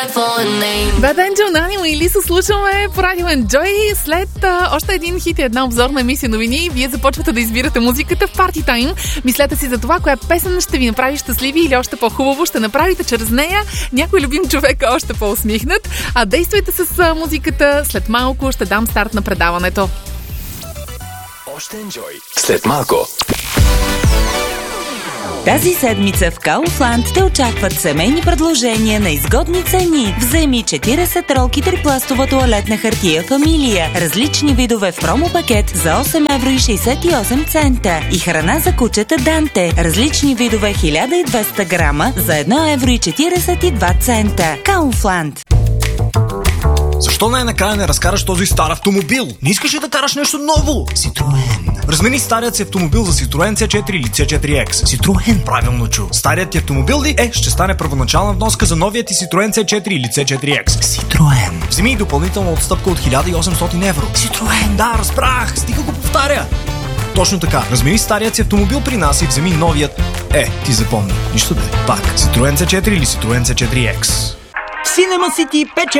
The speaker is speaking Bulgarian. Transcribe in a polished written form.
Bad Angel, Нани и Лисо слушаме по радио Enjoy. След още един хит и една обзорна емисия новини, вие започвате да избирате музиката в Party Time. Мислете си за това, коя песен ще ви направи щастливи или още по-хубаво ще направите чрез нея някой любим човек още по-усмихнат. А действайте с музиката. След малко ще дам старт на предаването. Още Enjoy. След малко. Тази седмица в Kaufland те очакват семейни предложения на изгодни цени. Вземи 40 ролки трипластова тоалетна хартия Фамилия. Различни видове в промо-пакет за 8,68 евро. И храна за кучета Данте. Различни видове 1200 грама за 1,42 евро. Kaufland. Защо най-накрая не разкараш този стар автомобил? Не искаш ли да караш нещо ново? Citroen. Размени старият си автомобил за Citroen C4 или C4X. Citroen. Правилно чу. Старият ти автомобил ли ще стане първоначална вноска за новият ти Citroen C4 или C4X. Citroen. Вземи и допълнителна отстъпка от 1800 евро. Citroen. Да, разбрах. Стига го повтаря. Точно така. Размени старият си автомобил при нас и вземи новият. Ти запомни. Нищо да е. Пак. Citroen C4 или Citroen C4X. Cinema City пече